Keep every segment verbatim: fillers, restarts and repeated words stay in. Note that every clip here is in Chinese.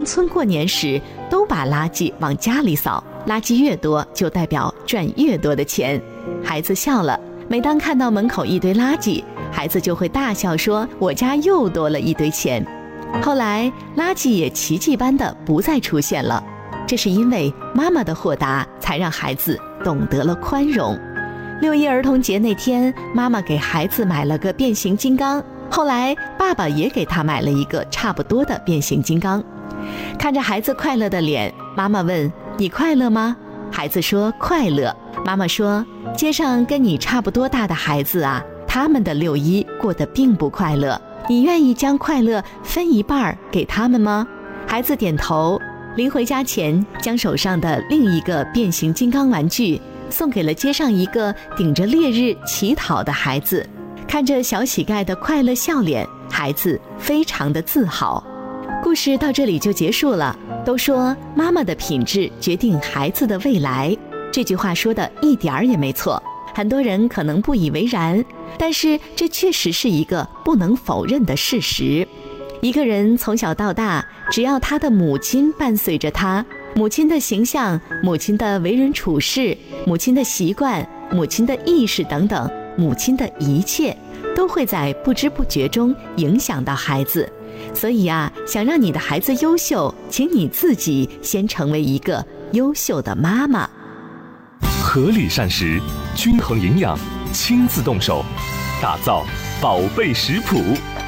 村过年时都把垃圾往家里扫，垃圾越多就代表赚越多的钱。孩子笑了，每当看到门口一堆垃圾，孩子就会大笑说，我家又多了一堆钱。后来垃圾也奇迹般的不再出现了，这是因为妈妈的豁达，才让孩子懂得了宽容。六一儿童节那天，妈妈给孩子买了个变形金刚，后来爸爸也给他买了一个差不多的变形金刚。看着孩子快乐的脸，妈妈问，你快乐吗？孩子说快乐。妈妈说，街上跟你差不多大的孩子啊，他们的六一过得并不快乐，你愿意将快乐分一半给他们吗？孩子点头。临回家前，将手上的另一个变形金刚玩具送给了街上一个顶着烈日乞讨的孩子。看着小乞丐的快乐笑脸，孩子非常的自豪。故事到这里就结束了。都说妈妈的品质决定孩子的未来，这句话说的一点儿也没错。很多人可能不以为然，但是这确实是一个不能否认的事实。一个人从小到大，只要他的母亲伴随着他，母亲的形象、母亲的为人处事、母亲的习惯、母亲的意识等等，母亲的一切都会在不知不觉中影响到孩子。所以啊，想让你的孩子优秀，请你自己先成为一个优秀的妈妈。 合理膳食，均衡营养，亲自动手，打造宝贝食谱。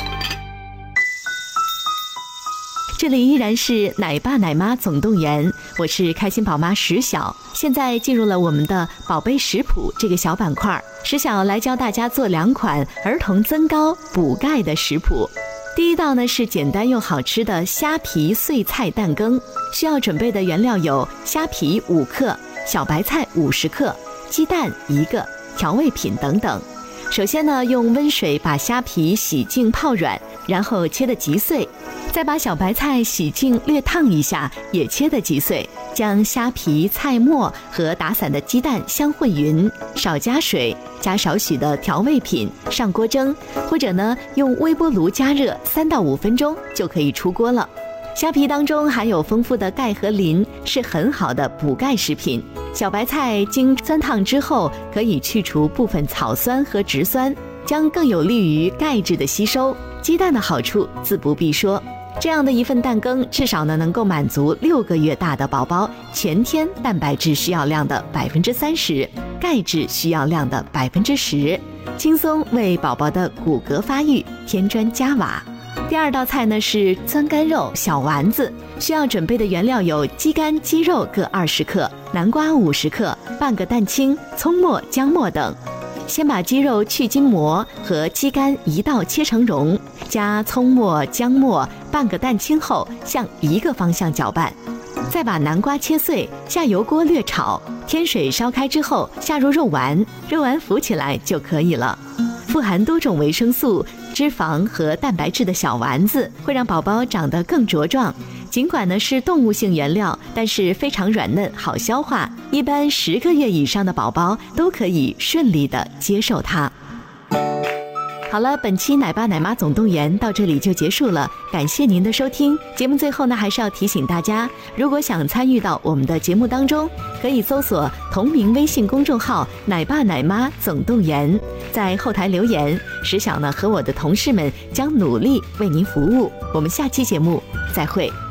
这里依然是奶爸奶妈总动员，我是开心宝妈石晓。现在进入了我们的宝贝食谱这个小板块，石晓来教大家做两款儿童增高补钙的食谱。第一道呢是简单又好吃的虾皮碎菜蛋羹，需要准备的原料有虾皮五克、小白菜五十克、鸡蛋一个、调味品等等。首先呢，用温水把虾皮洗净泡软，然后切得极碎，再把小白菜洗净略烫一下，也切得极碎，将虾皮、菜末和打散的鸡蛋相混匀，少加水，加少许的调味品，上锅蒸，或者呢用微波炉加热三到五分钟就可以出锅了。虾皮当中含有丰富的钙和磷，是很好的补钙食品。小白菜经酸烫之后，可以去除部分草酸和植酸，将更有利于钙质的吸收。鸡蛋的好处自不必说，这样的一份蛋羹至少呢能够满足六个月大的宝宝全天蛋白质需要量的百分之三十，钙质需要量的百分之十，轻松为宝宝的骨骼发育添砖加瓦。第二道菜呢是酸干肉小丸子，需要准备的原料有鸡肝、鸡肉各二十克，南瓜五十克，半个蛋清、葱末、姜末等。先把鸡肉去筋膜和鸡肝一道切成蓉，加葱末、姜末、半个蛋清后，向一个方向搅拌。再把南瓜切碎，下油锅略炒，天水烧开之后下入肉丸，肉丸浮起来就可以了。富含多种维生素、脂肪和蛋白质的小丸子会让宝宝长得更茁壮。尽管呢是动物性原料，但是非常软嫩，好消化，一般十个月以上的宝宝都可以顺利的接受它。好了，本期奶爸奶妈总动员到这里就结束了，感谢您的收听。节目最后呢，还是要提醒大家，如果想参与到我们的节目当中，可以搜索同名微信公众号奶爸奶妈总动员，在后台留言，石晓呢和我的同事们将努力为您服务。我们下期节目再会。